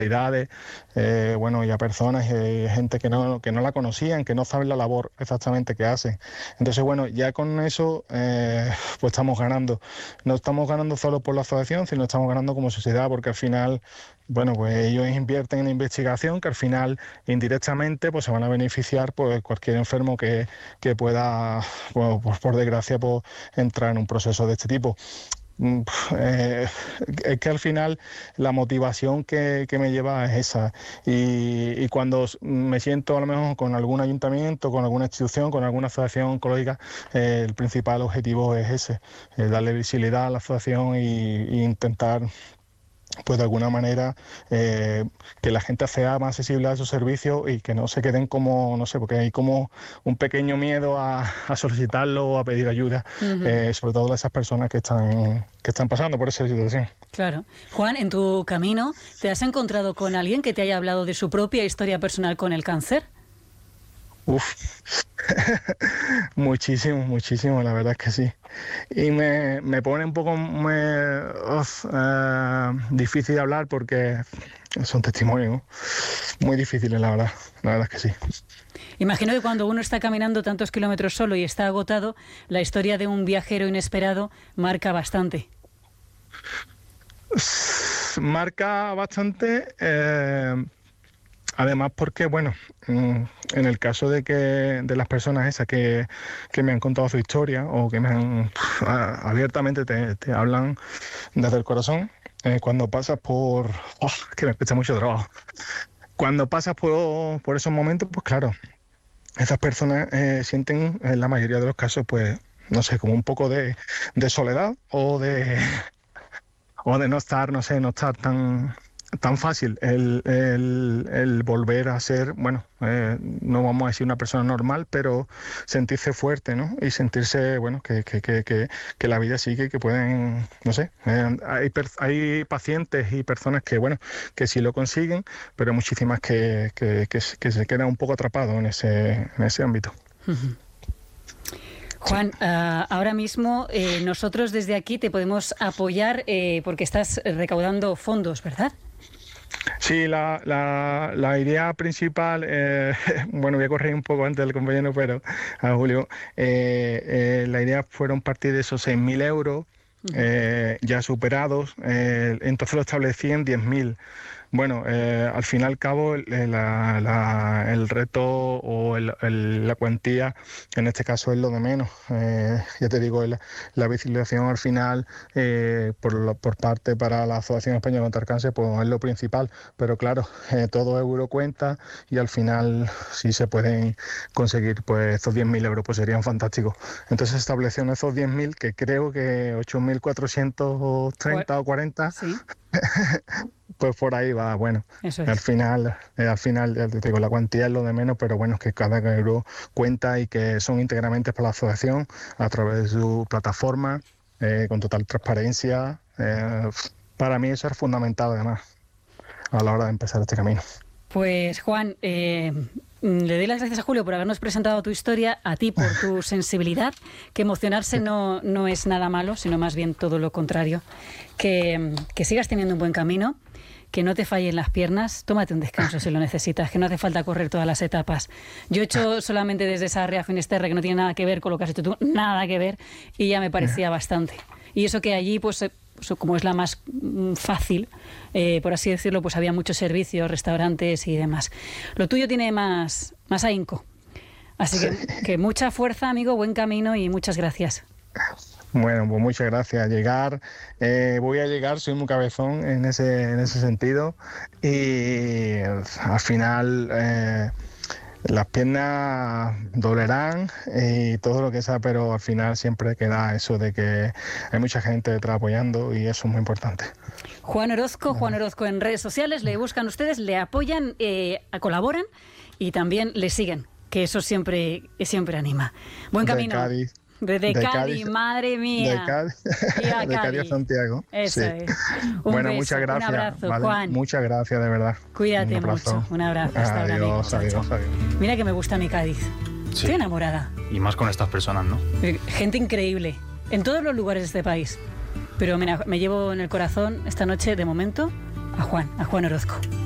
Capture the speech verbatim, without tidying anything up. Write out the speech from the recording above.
Eh, bueno, y a personas, eh, gente que no, que no la conocían, que no saben la labor exactamente que hacen. Entonces, bueno, ya con eso, eh, pues estamos ganando. No estamos ganando solo por la asociación, sino estamos ganando como sociedad, porque al final, bueno, pues ellos invierten en investigación, que al final, indirectamente, pues se van a beneficiar pues cualquier enfermo que, que pueda, pues, pues, por desgracia, pues entrar en un proceso de este tipo. Eh, es que al final la motivación que, que me lleva es esa y, y cuando me siento a lo mejor con algún ayuntamiento, con alguna institución, con alguna asociación oncológica, eh, el principal objetivo es ese, eh, darle visibilidad a la asociación y, y intentar pues de alguna manera eh, que la gente sea más accesible a esos servicios y que no se queden como, no sé, porque hay como un pequeño miedo a, a solicitarlo o a pedir ayuda, uh-huh. eh, sobre todo a esas personas que están, que están pasando por esa situación. Claro. Juan, en tu camino, ¿te has encontrado con alguien que te haya hablado de su propia historia personal con el cáncer? Uf, muchísimo, muchísimo, la verdad es que sí. Y me, me pone un poco me, uf, uh, difícil de hablar porque son testimonios muy difíciles, la verdad, la verdad es que sí. Imagino que cuando uno está caminando tantos kilómetros solo y está agotado, la historia de un viajero inesperado marca bastante. Marca bastante... Eh, Además porque, bueno, en el caso de que de las personas esas que, que me han contado su historia o que me han abiertamente te, te hablan desde el corazón, eh, cuando pasas por... Oh, que me cuesta mucho trabajo. Cuando pasas por, por esos momentos, pues claro, esas personas eh, sienten en la mayoría de los casos, pues, no sé, como un poco de, de soledad o de, o de no estar, no sé, no estar tan... tan fácil el, el, el volver a ser, bueno, eh, no vamos a decir una persona normal, pero sentirse fuerte, ¿no? Y sentirse, bueno, que, que, que, que, que la vida sigue, que pueden, no sé, eh, hay, hay pacientes y personas que, bueno, que sí lo consiguen, pero muchísimas que, que, que, que se quedan un poco atrapados en ese, en ese ámbito. Uh-huh. Juan, uh, ahora mismo eh, nosotros desde aquí te podemos apoyar eh, porque estás recaudando fondos, ¿verdad? Sí, la, la, la idea principal, eh, bueno, voy a correr un poco antes del compañero, pero a Julio, eh, eh, la idea fueron partir de esos seis mil euros eh, ya superados, eh, entonces lo establecí en diez mil. Bueno, eh, al fin y al cabo la, la, el reto o el, el, la cuantía en este caso es lo de menos. Eh, ya te digo, el, la visibilización al final eh, por, lo, por parte para la Asociación Española contra el Cáncer pues es lo principal, pero claro, eh, todo euro cuenta y al final si se pueden conseguir pues estos diez mil euros pues serían fantásticos. Entonces establecieron esos diez mil que creo que ocho mil cuatrocientos treinta o cuarenta. Sí. Pues por ahí va, bueno, Eso es. al final, eh, al final, ya te digo, la cuantía es lo de menos, pero bueno, es que cada euro cuenta y que son íntegramente para la asociación a través de su plataforma, eh, con total transparencia. Eh, para mí eso es fundamental además a la hora de empezar este camino. Pues Juan, eh, le doy las gracias a Julio por habernos presentado tu historia, a ti por tu sensibilidad, que emocionarse no, no es nada malo, sino más bien todo lo contrario, que, que sigas teniendo un buen camino, que no te fallen las piernas, tómate un descanso si lo necesitas, que no hace falta correr todas las etapas. Yo he hecho solamente desde Sarria a Finisterre, que no tiene nada que ver con lo que has hecho tú, nada que ver, y ya me parecía bastante. Y eso que allí, pues, como es la más fácil, eh, por así decirlo, pues había muchos servicios, restaurantes y demás. Lo tuyo tiene más, más ahínco. Así que, que mucha fuerza, amigo, buen camino y muchas gracias. Bueno, pues muchas gracias. Llegar, eh, voy a llegar, soy muy cabezón en ese, en ese sentido y al final eh, las piernas dolerán y todo lo que sea, pero al final siempre queda eso de que hay mucha gente detrás apoyando y eso es muy importante. Juan Orozco, Juan Orozco en redes sociales, le buscan ustedes, le apoyan, eh, colaboran y también le siguen, que eso siempre, siempre anima. Buen camino. De Cádiz. Desde de Cádiz, Cádiz, madre mía. De Cádiz, de Cádiz a Santiago. Eso sí. es. Un bueno, beso, muchas gracias. Un abrazo, ¿vale? Juan. Muchas gracias, de verdad. Cuídate un mucho. Un abrazo. Hasta adiós, ahora, adiós, adiós, adiós. Mira que me gusta mi Cádiz. Sí. Estoy enamorada. Y más con estas personas, ¿no? Gente increíble. En todos los lugares de este país. Pero mira, me llevo en el corazón esta noche, de momento, a Juan, a Juan Orozco.